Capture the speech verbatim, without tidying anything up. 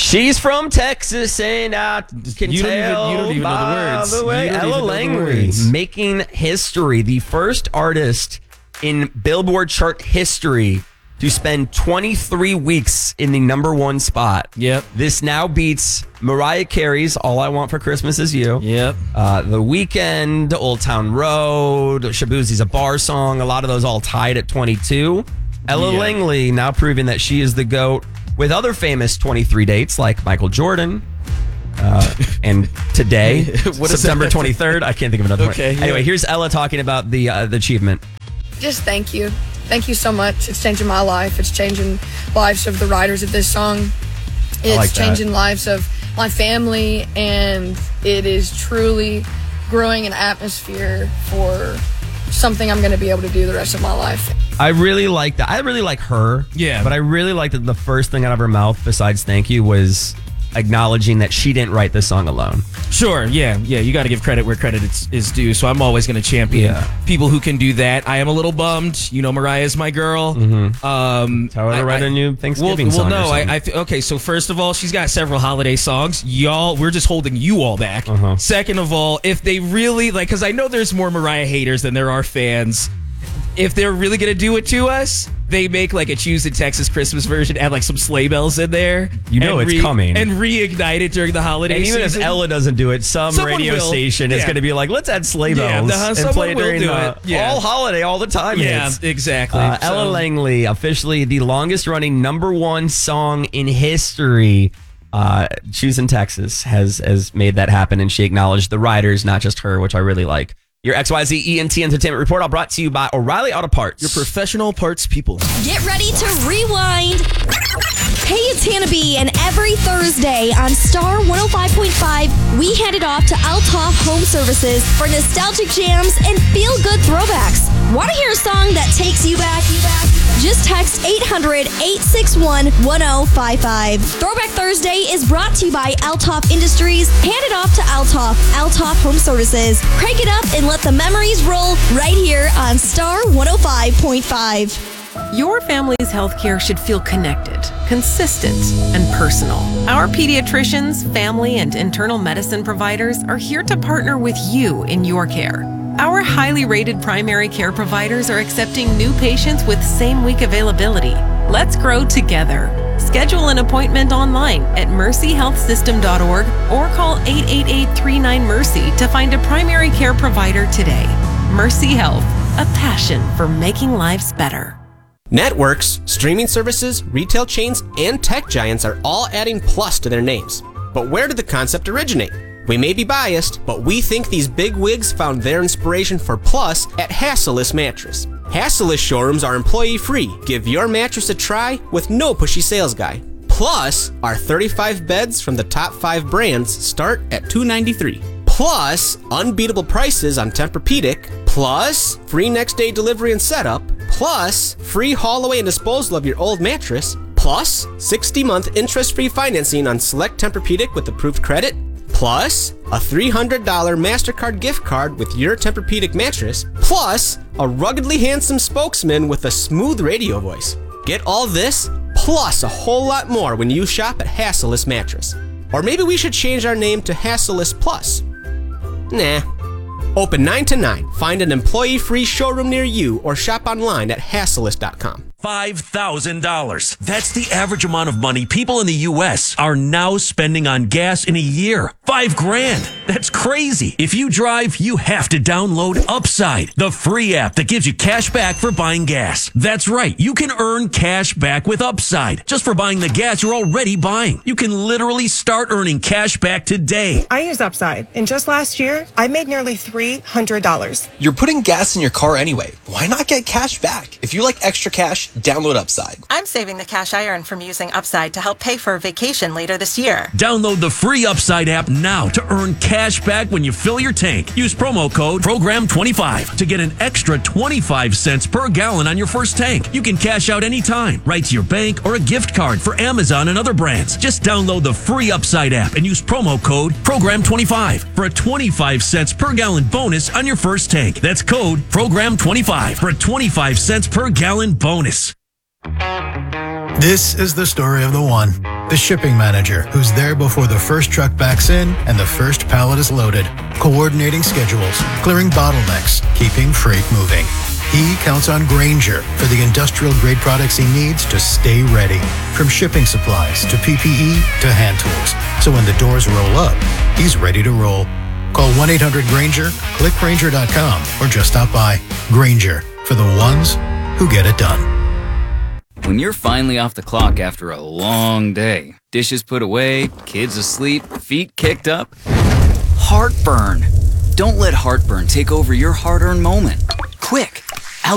She's from Texas, and I can you tell don't even, you don't even know the words. the way. You don't Ella even know the Langley words. making history, the first artist in Billboard chart history to spend twenty-three weeks in the number one spot. Yep. This now beats Mariah Carey's All I Want for Christmas Is You. Yep. Uh, The Weeknd, Old Town Road, Shaboozie's A Bar Song. A lot of those all tied at twenty-two. Ella Yeah. Langley now proving that she is the GOAT with other famous twenty-three dates like Michael Jordan. Uh, and today, What is September that? twenty-third. I can't think of another one. Okay, yeah. Anyway, here's Ella talking about the uh, the achievement. Just thank you. Thank you so much. It's changing my life. It's changing lives of the writers of this song. It's like that. changing lives of my family, and it is truly growing an atmosphere for something I'm going to be able to do the rest of my life. I really like that. I really like her. Yeah. But I really like that the first thing out of her mouth besides thank you was acknowledging that she didn't write this song alone. Sure, yeah, yeah. You got to give credit where credit is, is due. So I'm always going to champion Yeah. people who can do that. I am a little bummed. You know, Mariah's my girl. Mm-hmm. Um, Tell her to I- write I- a new Thanksgiving well, song. Well, no, or something. I, I th- okay. So first of all, she's got several holiday songs. Y'all, we're just holding you all back. Uh-huh. Second of all, if they really like, because I know there's more Mariah haters than there are fans. If they're really going to do it to us, they make like a Choose in Texas Christmas version, add like some sleigh bells in there. You know and it's coming. And reignite it during the holiday And even season. if Ella doesn't do it, some Someone radio will. station is Yeah. going to be like, let's add sleigh Yeah, bells uh-huh, and someone play it will during do the, it. Yeah. all holiday, all the time. Yeah, hits. exactly. Uh, So- Ella Langley, officially the longest running number one song in history. Uh, Choose in Texas has has made that happen, and she acknowledged the writers, not just her, which I really like. Your X Y Z E N T Entertainment Report, all brought to you by O'Reilly Auto Parts. Your professional parts people. Get ready to rewind. Hey, it's Hannah B, and every Thursday on Star one oh five point five, we hand it off to Althoff Home Services for nostalgic jams and feel-good throwbacks. Want to hear a song that takes you back? You back? Just text eight hundred, eight six one, one oh five five. Throwback Thursday is brought to you by Althoff Industries. Hand it off to Althoff, Althoff Home Services. Crank it up and let the memories roll right here on Star one oh five point five. Your family's healthcare should feel connected, consistent, and personal. Our pediatricians, family, and internal medicine providers are here to partner with you in your care. Our highly rated primary care providers are accepting new patients with same-week availability. Let's grow together. Schedule an appointment online at mercy health system dot org or call eight eight eight, three nine, mercy to find a primary care provider today. Mercy Health, a passion for making lives better. Networks, streaming services, retail chains, and tech giants are all adding plus to their names. But where did the concept originate? We may be biased, but we think these big wigs found their inspiration for plus at Hassellus Mattress. Hassellus showrooms are employee-free. Give your mattress a try with no pushy sales guy. Plus, our thirty-five beds from the top five brands start at two hundred ninety-three dollars. Plus, unbeatable prices on Tempur-Pedic. Plus, free next-day delivery and setup. Plus, free haul away and disposal of your old mattress. Plus, sixty-month interest-free financing on select Tempur-Pedic with approved credit. Plus, a three hundred dollars MasterCard gift card with your Tempur-Pedic mattress. Plus, a ruggedly handsome spokesman with a smooth radio voice. Get all this, plus a whole lot more when you shop at Hassellus Mattress. Or maybe we should change our name to Hassellus Plus. Nah. Open nine to nine. Find an employee-free showroom near you or shop online at hassellus dot com. five thousand dollars. That's the average amount of money people in the U S are now spending on gas in a year. Five grand. That's crazy. If you drive, you have to download Upside, the free app that gives you cash back for buying gas. That's right. You can earn cash back with Upside just for buying the gas you're already buying. You can literally start earning cash back today. I use Upside, and just last year, I made nearly three hundred dollars. You're putting gas in your car anyway. Why not get cash back? If you like extra cash, download Upside. I'm saving the cash I earn from using Upside to help pay for a vacation later this year. Download the free Upside app now to earn cash back when you fill your tank. Use promo code program twenty-five to get an extra twenty-five cents per gallon on your first tank. You can cash out anytime, right to your bank or a gift card for Amazon and other brands. Just download the free Upside app and use promo code program twenty-five for a twenty-five cents per gallon bonus on your first tank. That's code program twenty-five for a twenty-five cents per gallon bonus. This is the story of the one. The shipping manager, who's there before the first truck backs in and the first pallet is loaded, coordinating schedules, clearing bottlenecks, keeping freight moving. He counts on Grainger for the industrial-grade products he needs to stay ready. From shipping supplies to P P E to hand tools. So when the doors roll up, he's ready to roll. Call one eight hundred Grainger, click Grainger dot com, or just stop by. Grainger, for the ones who get it done. When you're finally off the clock after a long day, dishes put away, kids asleep, feet kicked up, heartburn. Don't let heartburn take over your hard-earned moment. Quick,